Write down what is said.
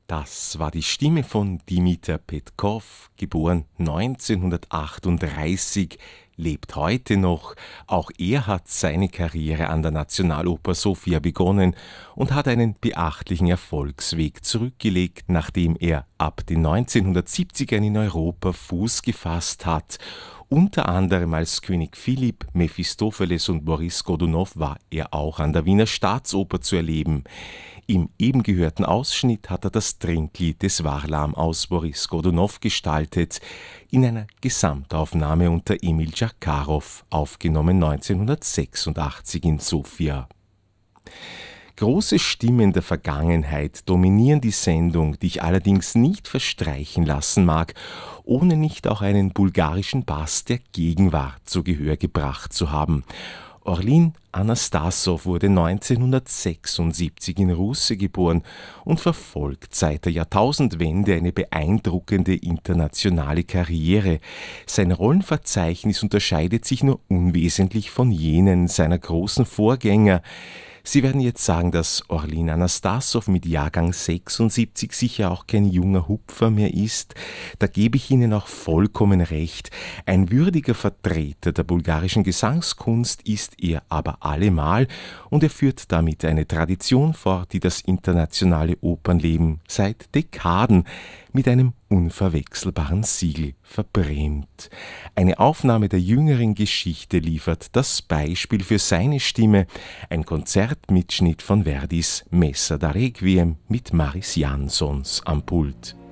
Das war die Stimme von Dimitar Petkov, geboren 1938, lebt heute noch. Auch er hat seine Karriere an der Nationaloper Sofia begonnen und hat einen beachtlichen Erfolgsweg zurückgelegt, nachdem er ab den 1970ern in Europa Fuß gefasst hat. Unter anderem als König Philipp, Mephistopheles und Boris Godunow war er auch an der Wiener Staatsoper zu erleben. Im eben gehörten Ausschnitt hat er das Trinklied des Varlam aus Boris Godunow gestaltet, in einer Gesamtaufnahme unter Emil Dschakarow, aufgenommen 1986 in Sofia. Große Stimmen der Vergangenheit dominieren die Sendung, die ich allerdings nicht verstreichen lassen mag, ohne nicht auch einen bulgarischen Bass der Gegenwart zu Gehör gebracht zu haben. Orlin Anastassow wurde 1976 in Russe geboren und verfolgt seit der Jahrtausendwende eine beeindruckende internationale Karriere. Sein Rollenverzeichnis unterscheidet sich nur unwesentlich von jenen seiner großen Vorgänger. Sie werden jetzt sagen, dass Orlin Anastassow mit Jahrgang 76 sicher auch kein junger Hupfer mehr ist. Da gebe ich Ihnen auch vollkommen recht. Ein würdiger Vertreter der bulgarischen Gesangskunst ist er aber allemal und er führt damit eine Tradition fort, die das internationale Opernleben seit Dekaden mit einem unverwechselbaren Siegel verbrämt. Eine Aufnahme der jüngeren Geschichte liefert das Beispiel für seine Stimme, ein Konzertmitschnitt von Verdis Messa da Requiem mit Maris Jansons am Pult.